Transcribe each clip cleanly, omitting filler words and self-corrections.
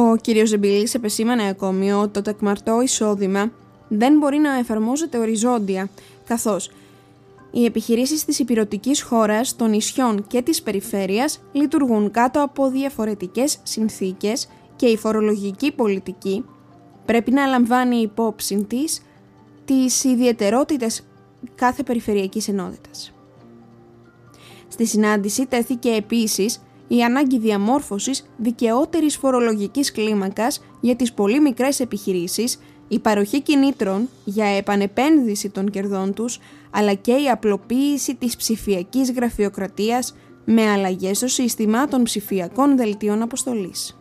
Ο κ. Ζεμπίλης επεσήμανε ακόμη ότι το τεκμαρτό εισόδημα δεν μπορεί να εφαρμόζεται οριζόντια, καθώς οι επιχειρήσεις της ηπειρωτικής χώρας, των νησιών και της περιφέρειας λειτουργούν κάτω από διαφορετικές συνθήκες και η φορολογική πολιτική πρέπει να λαμβάνει υπόψη της τις ιδιαιτερότητες κάθε περιφερειακής ενότητας. Στη συνάντηση τέθηκε επίσης η ανάγκη διαμόρφωσης δικαιότερης φορολογικής κλίμακας για τις πολύ μικρές επιχειρήσεις, η παροχή κινήτρων για επανεπένδυση των κερδών τους, αλλά και η απλοποίηση της ψηφιακής γραφειοκρατίας με αλλαγές στο σύστημα των ψηφιακών δελτίων αποστολής.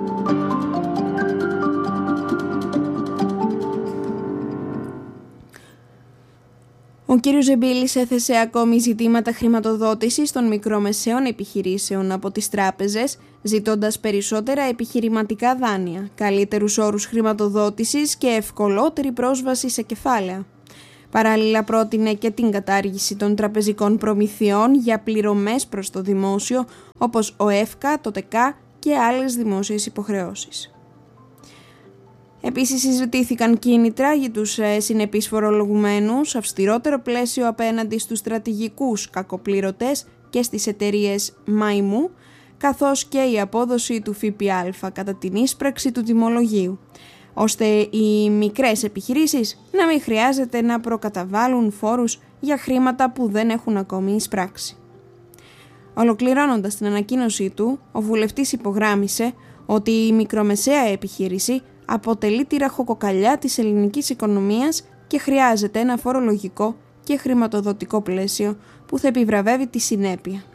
Ο κ. Ζεμπίλης έθεσε ακόμη ζητήματα χρηματοδότησης των μικρομεσαίων επιχειρήσεων από τις τράπεζες, ζητώντας περισσότερα επιχειρηματικά δάνεια, καλύτερους όρους χρηματοδότησης και ευκολότερη πρόσβαση σε κεφάλαια. Παράλληλα πρότεινε και την κατάργηση των τραπεζικών προμηθειών για πληρωμές προς το δημόσιο, όπως ο ΕΦΚΑ, το ΤΕΚΑ και άλλες δημόσιες υποχρεώσεις. Επίσης συζητήθηκαν κίνητρα για τους συνεπείς φορολογουμένους, αυστηρότερο πλαίσιο απέναντι στους στρατηγικούς κακοπληρωτές και στις εταιρείες μαϊμού, καθώς και η απόδοση του ΦΠΑ κατά την ίσπραξη του τιμολογίου, ώστε οι μικρές επιχειρήσεις να μην χρειάζεται να προκαταβάλουν φόρους για χρήματα που δεν έχουν ακόμη εισπράξει. Ολοκληρώνοντας την ανακοίνωσή του, ο βουλευτής υπογράμμισε ότι η μικρομεσαία επιχείρηση αποτελεί τη ραχοκοκαλιά της ελληνικής οικονομίας και χρειάζεται ένα φορολογικό και χρηματοδοτικό πλαίσιο που θα επιβραβεύει τη συνέπεια.